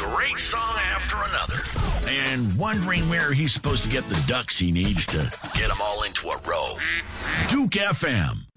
great song after another. And wondering where he's supposed to get the ducks he needs to get them all into a row. Duke FM.